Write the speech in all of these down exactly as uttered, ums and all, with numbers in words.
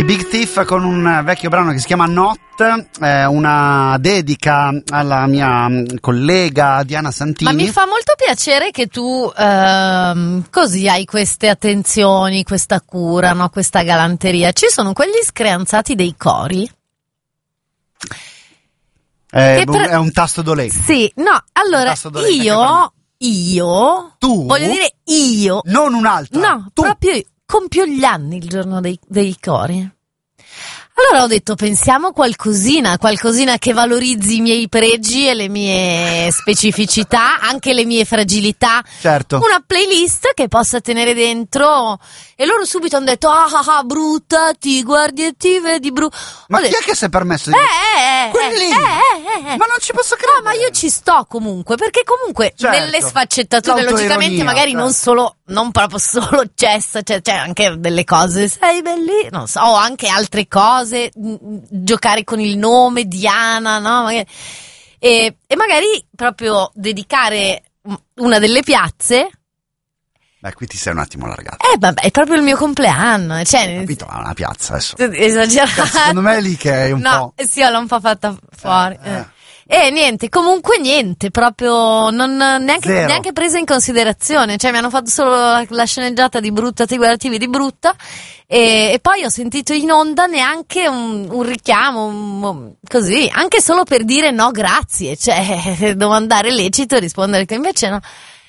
I Big Thief con un vecchio brano che si chiama Not, eh, una dedica alla mia collega Diana Santini. Ma mi fa molto piacere che tu ehm, così hai queste attenzioni, questa cura, no? Questa galanteria. Ci sono quegli screanzati dei cori. Eh, per... È un tasto dolè. Sì, no, allora io, io, tu, voglio dire io, non un altro. No, tu. proprio io, compio gli anni il giorno dei, dei cori. Allora ho detto, pensiamo qualcosina, qualcosina che valorizzi i miei pregi e le mie specificità, anche le mie fragilità. Certo. Una playlist che possa tenere dentro. E loro subito hanno detto, ah ah ah, brutta, ti guardi e ti vedi brutta. Ma ho chi detto, è che si è permesso di... Eh, eh, eh, quelli? eh, eh, eh, eh. Ma non ci posso credere. No, ma io ci sto comunque, perché comunque Certo. nelle sfaccettature, logicamente magari certo. non solo, non proprio solo Jess, cioè, cioè anche delle cose, sei belli, non so, o anche altre cose, mh, giocare con il nome, Diana, no? Magari, e, e magari proprio dedicare una delle piazze. Beh, qui ti sei un attimo allargato. Eh, vabbè, è proprio il mio compleanno, cioè... Capito? Ma una piazza adesso. Esagerato. Secondo me è lì che è un no, po'... sì, l'ho un po' fatta fuori. Eh, eh. E niente, comunque niente, proprio non neanche, Zero. neanche presa in considerazione, cioè mi hanno fatto solo la, la sceneggiata di Brutta, ti guardativi di Brutta e, e poi ho sentito in onda neanche un, un richiamo, un, così, anche solo per dire no grazie, cioè domandare lecito e rispondere che invece no.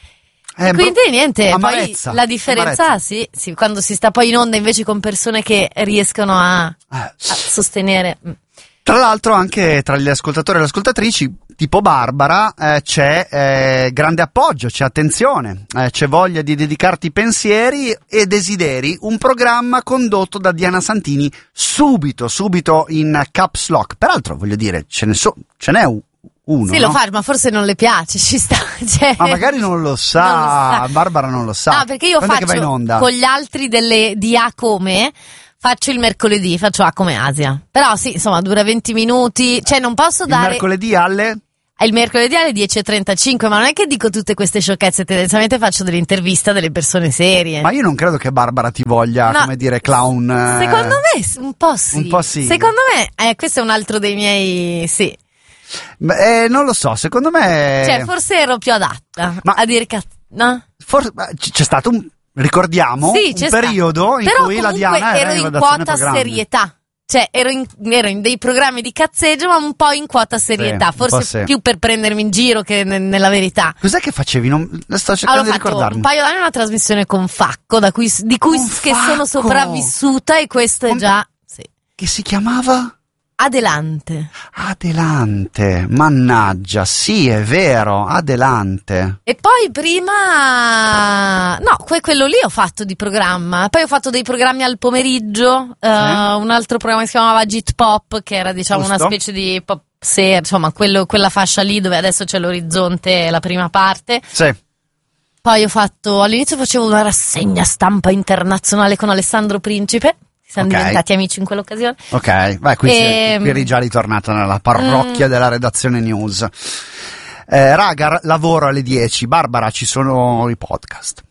Eh, Quindi bro- niente, amarezza, poi la differenza, amarezza. sì, sì, quando si sta poi in onda invece con persone che riescono a, Eh. a sostenere... Tra l'altro anche tra gli ascoltatori e le ascoltatrici tipo Barbara eh, c'è eh, grande appoggio, c'è attenzione, eh, c'è voglia di dedicarti pensieri e desideri, un programma condotto da Diana Santini subito, subito in caps lock. Peraltro voglio dire, ce ne, so, ce n'è un, uno. Sì, no? lo fa, ma forse non le piace, ci sta. Cioè, Ma magari non lo sa, non lo sa. Barbara non lo sa. No, perché io Quando è che va in faccio onda? con gli altri delle, di A come... Faccio il mercoledì, faccio A come Asia. Però sì, insomma, dura venti minuti. Cioè, non posso Il dare... mercoledì alle... Il mercoledì alle dieci e trentacinque, ma non è che dico tutte queste sciocchezze, tendenzialmente faccio delle interviste a delle persone serie. Ma io non credo che Barbara ti voglia, No, come dire, clown. eh. Secondo me un po' sì. Un po' sì. Secondo me, eh, questo è un altro dei miei... Sì. Beh, eh, non lo so, secondo me... Cioè, forse ero più adatta Ma- a dire cazzo, no? Forse, c- c'è stato un... Ricordiamo Sì, un c'è periodo stato. in Però cui la comunque Diana era ero in in redazione quota programmi. serietà. Cioè, ero in, ero in dei programmi di cazzeggio, ma un po' in quota serietà. Sì, un po' Forse sì. più per prendermi in giro che ne- nella verità. Cos'è che facevi? Non... Sto cercando Allora, ho di fatto ricordarmi. un paio d'anni una trasmissione con Facco, da cui, di cui Con che sono Facco? sopravvissuta, e questo è Con- già... Sì. Che si chiamava? Adelante. Adelante. Mannaggia, sì, è vero, Adelante. E poi prima, no, que- quello lì ho fatto di programma. Poi ho fatto dei programmi al pomeriggio, eh, un altro programma che si chiamava Git Pop, che era diciamo Giusto. una specie di pop serie, insomma quello, quella fascia lì dove adesso c'è l'orizzonte, la prima parte. Sì. Poi ho fatto, all'inizio facevo una rassegna stampa internazionale con Alessandro Principe. Siamo Ok. diventati amici in quell'occasione. Ok, beh, qui, sei- Ehm, qui eri già ritornata nella parrocchia mm. della redazione news. Eh, raga, r- lavoro alle dieci. Barbara, ci sono i podcast.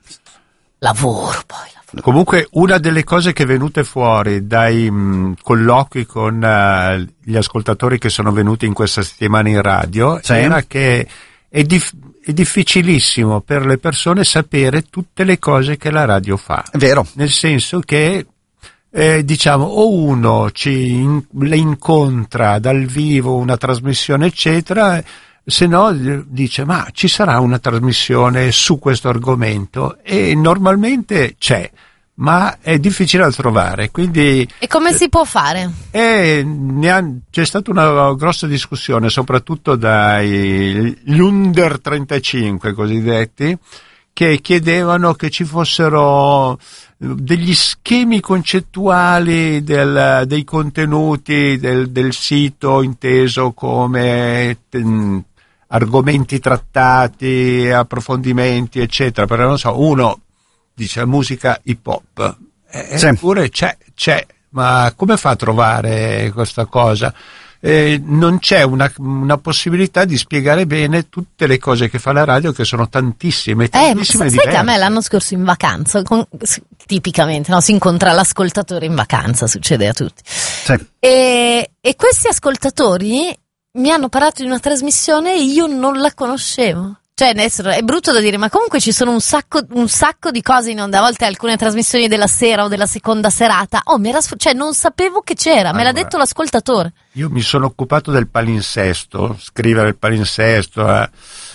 Lavoro poi. Lavoro. Comunque una delle cose che è venute fuori dai mh, colloqui con uh, gli ascoltatori che sono venuti in questa settimana in radio Sì. era che è, dif- è difficilissimo per le persone sapere tutte le cose che la radio fa. È vero. Nel senso che eh, diciamo o uno ci in- le incontra dal vivo, una trasmissione eccetera, se no eh, dice ma ci sarà una trasmissione su questo argomento, e normalmente c'è, ma è difficile da trovare, quindi E come si può fare? eh, ne ha- c'è stata una grossa discussione soprattutto dagli under trentacinque cosiddetti, che chiedevano che ci fossero degli schemi concettuali del, dei contenuti del, del sito inteso come mh, argomenti trattati, approfondimenti eccetera, perché non so, uno dice musica hip hop, eh, Sì. eppure c'è, c'è, ma come fa a trovare questa cosa? Eh, non c'è una, una possibilità di spiegare bene tutte le cose che fa la radio, che sono tantissime, Eh, ma tantissime sai che a me diverse. l'anno scorso in vacanza, con, tipicamente, no? Si incontra l'ascoltatore in vacanza, succede a tutti. Sì. E, e questi ascoltatori mi hanno parlato di una trasmissione e io non la conoscevo. Cioè, adesso è brutto da dire, ma comunque ci sono un sacco, un sacco di cose in onda. A volte alcune trasmissioni della sera o della seconda serata. Oh, mi era sf- cioè, non sapevo che c'era, me allora, l'ha detto l'ascoltatore. Io mi sono occupato del palinsesto, scrivere il palinsesto, eh,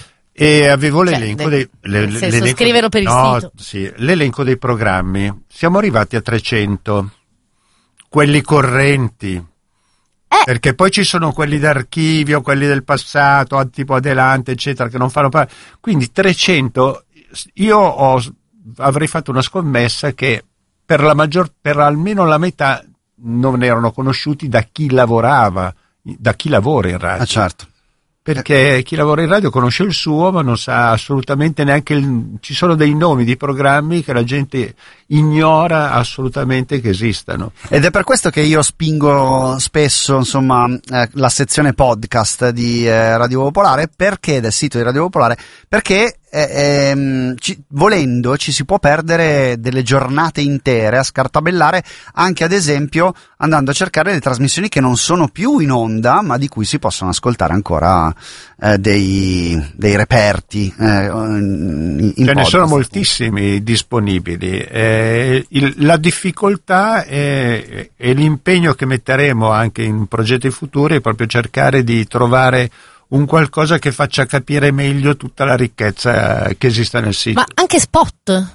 e avevo Cioè, l'elenco de- dei le- nel senso, l'elenco scriverlo per il no, sito. Sì, l'elenco dei programmi. Siamo arrivati a trecento, quelli correnti. Eh. Perché poi ci sono quelli d'archivio, quelli del passato, tipo Adelante, eccetera, che non fanno parte. Quindi trecento, io ho, avrei fatto una scommessa che per la maggior, per almeno la metà non erano conosciuti da chi lavorava, da chi lavora in radio. Ah, certo. Perché chi lavora in radio conosce il suo, ma non sa assolutamente neanche il, ci sono dei nomi di programmi che la gente ignora assolutamente che esistano. Ed è per questo che io spingo spesso, insomma, eh, la sezione podcast di eh, Radio Popolare, perché del sito di Radio Popolare, perché eh, ehm, ci, volendo ci si può perdere delle giornate intere a scartabellare, anche ad esempio andando a cercare le trasmissioni che non sono più in onda, ma di cui si possono ascoltare ancora eh, dei, dei reperti. Eh, in, in Ce ne sono podcast. moltissimi disponibili. Eh, il, la difficoltà è, è l'impegno che metteremo anche in progetti futuri, è proprio cercare di trovare un qualcosa che faccia capire meglio tutta la ricchezza che esiste nel sito. Ma anche spot.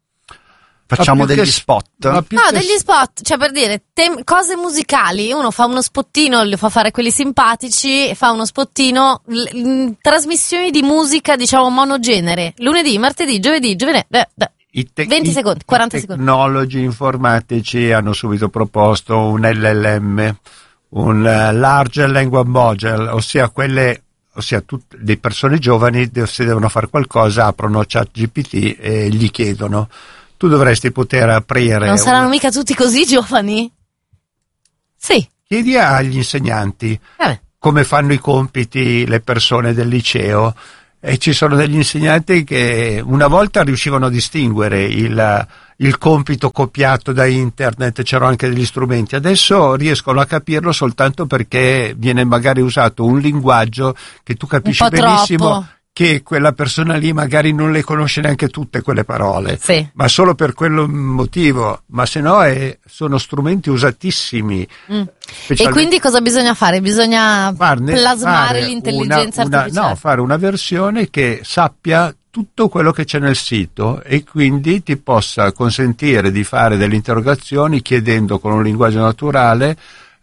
Facciamo degli che, spot? No, che, degli spot, cioè per dire, tem- cose musicali, uno fa uno spottino, li fa fare quelli simpatici, e fa uno spottino, l- l- trasmissioni di musica, diciamo, monogenere, lunedì, martedì, giovedì, giovedì, beh, beh, I te- venti i- secondi, quaranta i secondi. tecnologi informatici hanno subito proposto un L L M, un uh, Large Language Model, ossia quelle, ossia tutte le persone giovani, se devono fare qualcosa aprono ChatGPT e gli chiedono. Tu dovresti poter aprire. Non saranno un... mica tutti così giovani? Sì. Chiedi agli insegnanti Vabbè. come fanno i compiti le persone del liceo, e ci sono degli insegnanti che una volta riuscivano a distinguere il, il compito copiato da internet, c'erano anche degli strumenti, adesso riescono a capirlo soltanto perché viene magari usato un linguaggio che tu capisci Un po' benissimo troppo. che quella persona lì magari non le conosce neanche tutte quelle parole, Sì. ma solo per quel motivo, ma se no è, sono strumenti usatissimi. Mm. E specialmente- quindi cosa bisogna fare? Bisogna farne- plasmare fare l'intelligenza una- una- artificiale. No, fare una versione che sappia tutto quello che c'è nel sito e quindi ti possa consentire di fare delle interrogazioni chiedendo con un linguaggio naturale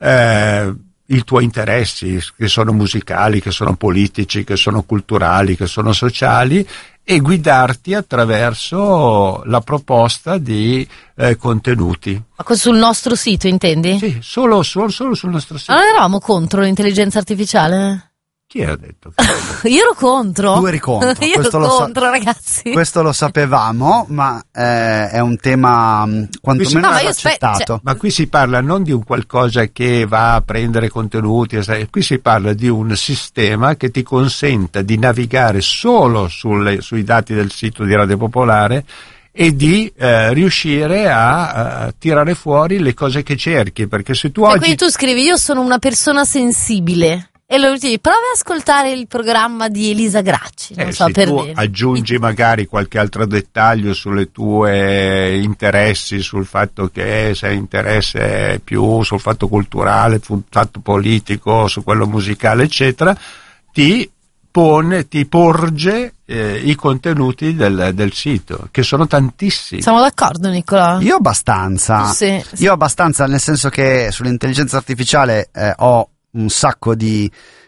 eh, i tuoi interessi, che sono musicali, che sono politici, che sono culturali, che sono sociali, e guidarti attraverso la proposta di eh, contenuti. Ma questo sul nostro sito, intendi? Sì, solo, solo, solo sul nostro sito. Ma non eravamo contro l'intelligenza artificiale? Chi ha detto? Io ero contro. Tu eri contro, Io questo ero lo sa- contro, ragazzi. Questo lo sapevamo, ma eh, è un tema mh, quantomeno No, ma io spe- accettato. Ma qui si parla non di un qualcosa che va a prendere contenuti, sai, qui si parla di un sistema che ti consenta di navigare solo sulle, sui dati del sito di Radio Popolare e di eh, riuscire a, a tirare fuori le cose che cerchi, perché se tu E oggi... quindi tu scrivi, io sono una persona sensibile. E loro ti dicono, prova ad ascoltare il programma di Elisa Gracci. Non Eh, so, se per tu dire. aggiungi magari qualche altro dettaglio sulle tue interessi, sul fatto che sei interesse più sul fatto culturale, sul fatto politico, su quello musicale, eccetera, ti pone, ti porge eh, i contenuti del, del sito, che sono tantissimi. Siamo d'accordo, Nicola? Io abbastanza. Sì, sì. Io abbastanza, nel senso che sull'intelligenza artificiale eh, ho un sacco di,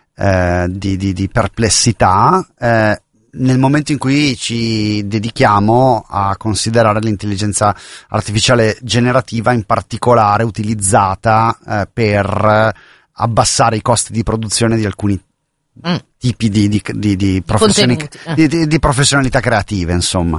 eh, di, di, di perplessità eh, nel momento in cui ci dedichiamo a considerare l'intelligenza artificiale generativa, in particolare utilizzata eh, per abbassare i costi di produzione di alcuni Mm. tipi di, di, di, di, professioni- Contenuti, eh. di, di, di professionalità creative, insomma.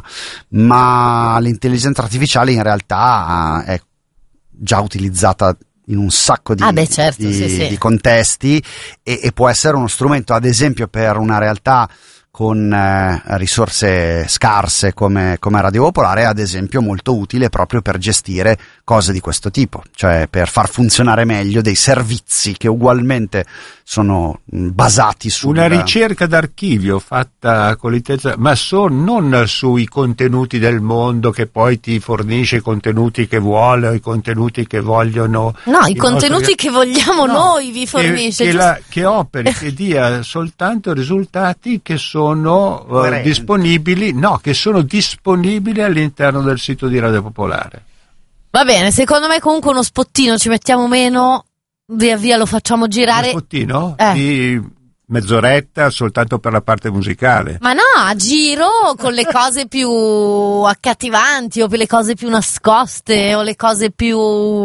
Ma l'intelligenza artificiale in realtà è già utilizzata in un sacco di, Ah, beh, certo, di, sì, sì. di contesti e, e può essere uno strumento, ad esempio, per una realtà con eh, risorse scarse come, come Radio Popolare è ad esempio molto utile proprio per gestire cose di questo tipo, cioè per far funzionare meglio dei servizi che ugualmente sono mh, basati su una ricerca d'archivio fatta con l'intesa, ma so, non sui contenuti del mondo che poi ti fornisce i contenuti che vuole o i contenuti che vogliono no i contenuti nostri... che vogliamo no, noi vi fornisce che, che, la, che operi, che dia soltanto risultati che sono uh, disponibili no che sono disponibili all'interno del sito di Radio Popolare. Va bene, secondo me comunque uno spottino ci mettiamo meno, via via lo facciamo girare. Uno spottino? Eh. Di mezz'oretta soltanto per la parte musicale. Ma no, a giro con le cose più accattivanti o per le cose più nascoste o le cose più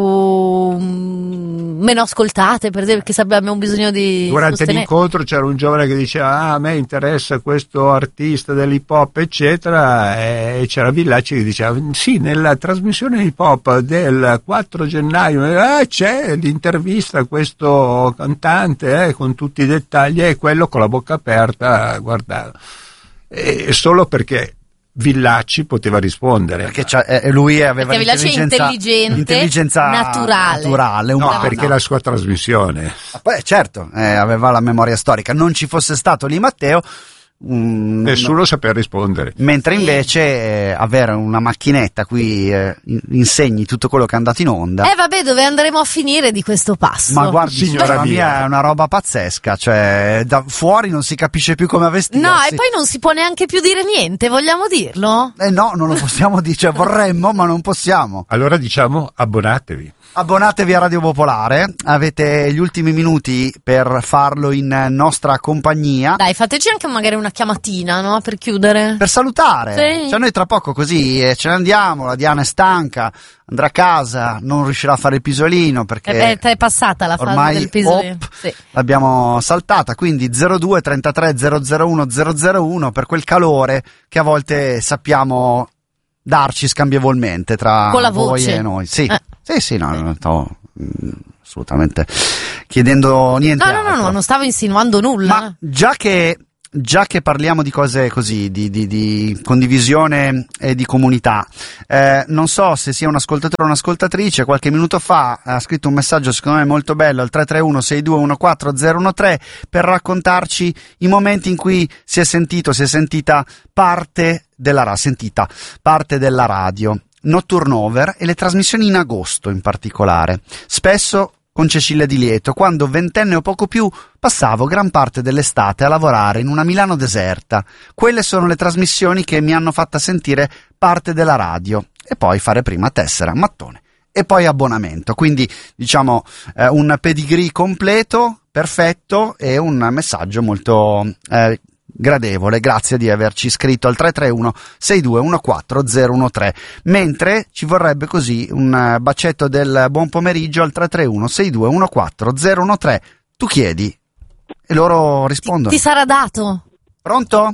mm, meno ascoltate, per esempio, perché abbiamo bisogno di durante sostenere. L'incontro c'era un giovane che diceva ah, a me interessa questo artista dell'hip hop eccetera, e c'era Villacci che diceva sì, nella trasmissione hip hop del quattro gennaio eh, c'è l'intervista a questo cantante eh, con tutti i dettagli, e quello con la bocca aperta a guardare, e solo perché Villacci poteva rispondere, perché eh, lui aveva perché Villacci è intelligente, intelligenza naturale, naturale no, umana. perché la sua trasmissione poi certo eh, aveva la memoria storica, non ci fosse stato lì Matteo Mm, nessuno no. sapeva rispondere, mentre invece eh, avere una macchinetta qui eh, insegni tutto quello che è andato in onda. Eh vabbè, dove andremo a finire di questo passo? Ma guardi, signora, signora mia, è una roba pazzesca, cioè da fuori non si capisce più come vestirsi. No, e poi non si può neanche più dire niente, vogliamo dirlo? Eh no, non lo possiamo dire, cioè vorremmo ma non possiamo. Allora diciamo abbonatevi. Abbonatevi a Radio Popolare, avete gli ultimi minuti per farlo in nostra compagnia. Dai, fateci anche magari una chiamatina, no? Per chiudere. Per salutare. Sì. Cioè noi tra poco così eh, ce ne andiamo, la Diana è stanca, andrà a casa, non riuscirà a fare il pisolino perché è, è passata la fase ormai del pisolino. Op, sì. L'abbiamo saltata, quindi zero due trentatré zero zero uno zero zero uno per quel calore che a volte sappiamo darci scambievolmente tra con la voi voce. e noi. Sì. Eh. Sì, sì, no, non stavo mh, assolutamente chiedendo niente No, no, altro. no, no, non stavo insinuando nulla. Ma già che, già che parliamo di cose così, di, di, di condivisione e di comunità, eh, non so se sia un ascoltatore o un'ascoltatrice, qualche minuto fa ha scritto un messaggio secondo me molto bello al tre tre uno sei due uno quattro zero uno tre per raccontarci i momenti in cui si è sentito, si è sentita parte della, ra- sentita parte della radio. No turnover e le trasmissioni in agosto in particolare, spesso con Cecilia Di Lieto, quando ventenne o poco più passavo gran parte dell'estate a lavorare in una Milano deserta. Quelle sono le trasmissioni che mi hanno fatta sentire parte della radio, e poi fare prima tessera, mattone e poi abbonamento, quindi diciamo eh, un pedigree completo, perfetto, e un messaggio molto eh, gradevole. Grazie di averci scritto al tre tre uno sei due uno quattro zero uno tre, mentre ci vorrebbe così un bacetto del buon pomeriggio al tre tre uno sei due uno quattro zero uno tre. Tu chiedi e loro rispondono. Ti, ti sarà dato. Pronto?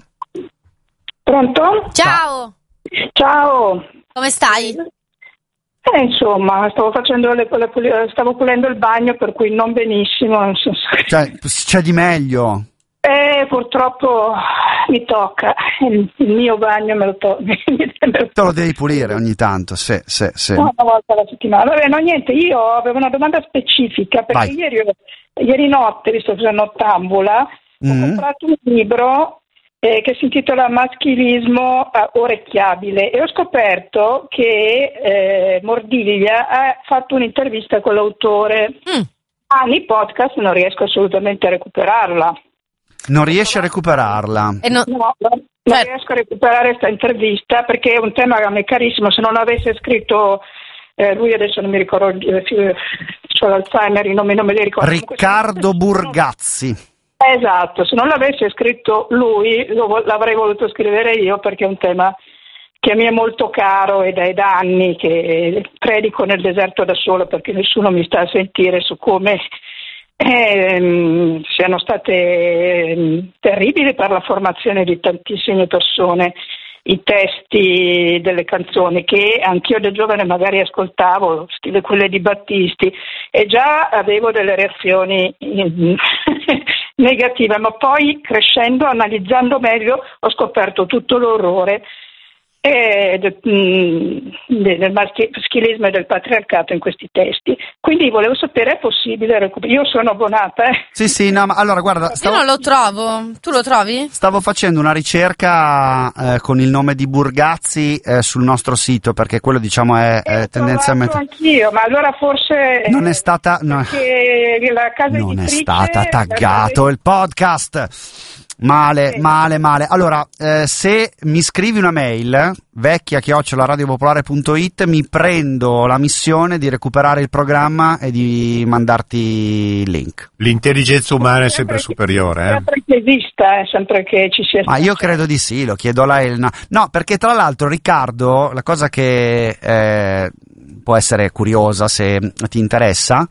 Pronto? Ciao. Ciao. Come stai? Eh, insomma, stavo facendo le, le, stavo pulendo il bagno, per cui non benissimo. Non so. Cioè, c'è di meglio. Eh, purtroppo mi tocca, il, il mio bagno me lo tocca. Te lo devi pulire ogni tanto, sì, sì, sì. Una volta alla settimana. Vabbè, no, niente, io avevo una domanda specifica, perché Vai. ieri, ieri notte, visto che sono nottambula, Mm. ho comprato un libro eh, che si intitola Maschilismo eh, orecchiabile, e ho scoperto che eh, Mordiglia ha fatto un'intervista con l'autore. Mm. Ah, nei podcast non riesco assolutamente a recuperarla. Non riesci a recuperarla? E no, No, non Certo. riesco a recuperare questa intervista perché è un tema che a me è carissimo. Se non avesse scritto eh, lui, adesso non mi ricordo, eh, ho l'Alzheimer, i nomi non me li ricordo. Riccardo Burgazzi. Esatto, se non l'avesse scritto lui lo, l'avrei voluto scrivere io, perché è un tema che mi è molto caro ed è da anni che predico nel deserto da solo, perché nessuno mi sta a sentire su come eh, siano state eh, terribili per la formazione di tantissime persone i testi delle canzoni che anch'io da giovane magari ascoltavo, stile quelle di Battisti, e già avevo delle reazioni negativa, ma poi crescendo, analizzando meglio, ho scoperto tutto l'orrore e del, del maschilismo e del patriarcato in questi testi. Quindi volevo sapere, è possibile recuperare? Io sono abbonata, eh? Sì, sì, no, ma allora guarda, stavo, io non lo trovo, tu lo trovi? Stavo facendo una ricerca eh, con il nome di Burgazzi eh, sul nostro sito, perché quello diciamo è, è tendenzialmente... anch'io, ma allora forse... Non è stata... No, la casa non è editrice, stata taggato il podcast. Male, male, male. Allora, eh, se mi scrivi una mail, vecchia chiocciola radiopopolare punto it, mi prendo la missione di recuperare il programma e di mandarti il link. L'intelligenza umana è sempre superiore, eh? Sempre che esista, eh, sempre che ci sia. Ma io credo di sì, lo chiedo a Elena. No, perché tra l'altro, Riccardo, la cosa che eh, può essere curiosa se ti interessa,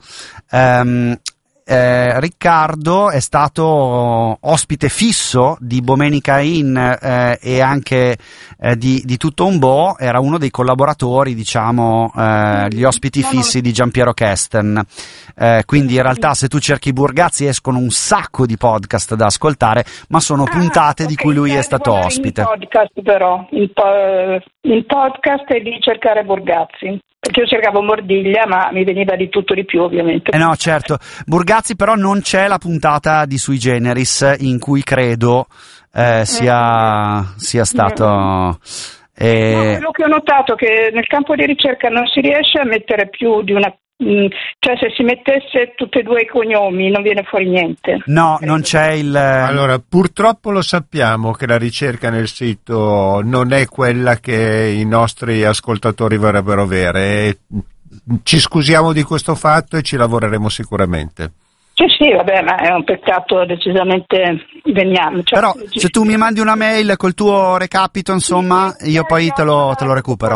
ehm, Eh, Riccardo è stato ospite fisso di Bomenica Inn eh, e anche eh, di, di Tutto un Bo, era uno dei collaboratori, diciamo, eh, gli ospiti fissi di Giampiero Kesten. Eh, quindi in realtà se tu cerchi Burgazzi escono un sacco di podcast da ascoltare, ma sono puntate ah, okay, di cui lui è stato ospite. In podcast però, in, po- in podcast e di cercare Burgazzi. Perché io cercavo Mordiglia, ma mi veniva di tutto di più, ovviamente. Eh no, certo. Burgazzi però non c'è la puntata di Sui Generis in cui credo eh, sia, mm. sia stato... Mm. Eh... No, quello che ho notato è che nel campo di ricerca non si riesce a mettere più di una... Cioè se si mettesse tutti e due i cognomi non viene fuori niente. No, non c'è il... Allora, purtroppo lo sappiamo che la ricerca nel sito non è quella che i nostri ascoltatori vorrebbero avere. Ci scusiamo di questo fatto e ci lavoreremo sicuramente. Sì, sì, vabbè, ma è un peccato decisamente veniamo. Cioè, però se tu mi mandi una mail col tuo recapito, insomma, sì, io poi te lo, te lo recupero.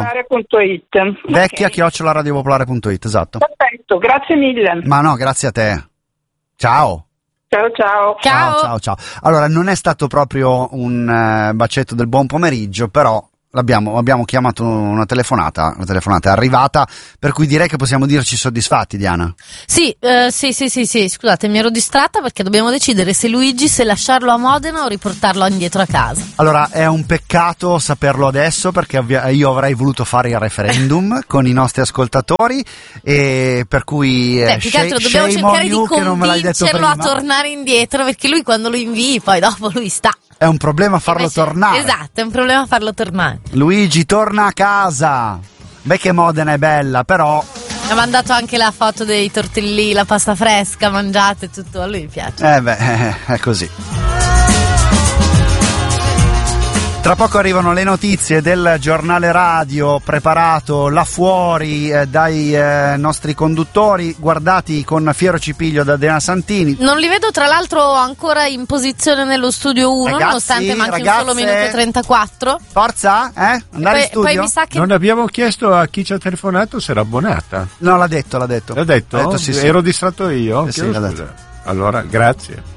Vecchia chiocciola radiopopolare punto it, esatto. Perfetto, grazie mille. Ma no, grazie a te. Ciao. Ciao, ciao. Ciao, ciao, ciao. Allora, non è stato proprio un uh, bacetto del buon pomeriggio, però... L'abbiamo, abbiamo chiamato una telefonata, la telefonata è arrivata, per cui direi che possiamo dirci soddisfatti, Diana. Sì, eh, sì, sì, sì, sì, scusate, mi ero distratta perché dobbiamo decidere se Luigi, se lasciarlo a Modena o riportarlo indietro a casa. Allora, è un peccato saperlo adesso perché io avrei voluto fare il referendum con i nostri ascoltatori e per cui eh, più che altro dobbiamo cercare di convincerlo a tornare indietro, perché lui quando lo invii poi dopo lui sta. È un problema farlo Invece, tornare. Esatto, è un problema farlo tornare. Luigi, torna a casa. Beh, che Modena è bella, però... Ha mandato anche la foto dei tortellini, la pasta fresca mangiata e tutto, a lui piace. Eh beh, è così. Tra poco arrivano le notizie del giornale radio preparato là fuori eh, dai eh, nostri conduttori, guardati con fiero cipiglio da Diana Santini. Non li vedo tra l'altro ancora in posizione nello studio uno, ragazzi, nonostante manchi ragazze, un solo minuto e trentaquattro. Forza, eh? Andare poi, in studio? Poi mi sa che... Non abbiamo chiesto a chi ci ha telefonato se era abbonata. No, l'ha detto, l'ha detto. L'ha detto? L'ha detto sì, sì. Ero distratto io? Eh, sì, l'ha detto. Allora, grazie.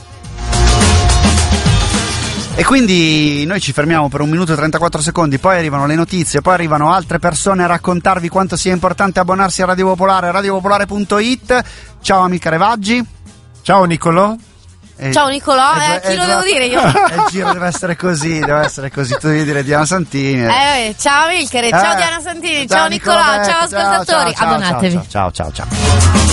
E quindi noi ci fermiamo per un minuto e trentaquattro secondi, poi arrivano le notizie, poi arrivano altre persone a raccontarvi quanto sia importante abbonarsi a Radio Popolare, radiopopolare punto it. Ciao Amilcare Vaggi. Ciao Nicolò. Eh, Ciao Nicolò, eh, chi lo devo dire io? Il giro deve essere così, deve essere così, tu devi dire Diana Santini. Eh, ciao Amilcare, ciao eh, Diana Santini, ciao, ciao Nicolò, Nicolò, ciao ascoltatori, ciao, abbonatevi. Ciao, ciao, ciao. ciao.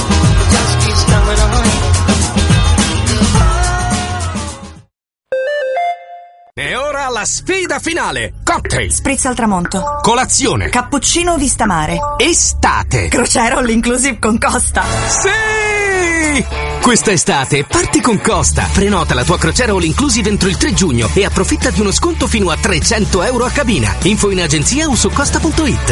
E ora la sfida finale! Cocktail! Spritz al tramonto. Colazione! Cappuccino vista mare. Estate! Crociera all inclusive con Costa. Sì! Questa estate parti con Costa. Prenota la tua crociera all inclusive entro il tre giugno e approfitta di uno sconto fino a trecento euro a cabina. Info in agenzia o su costa punto it.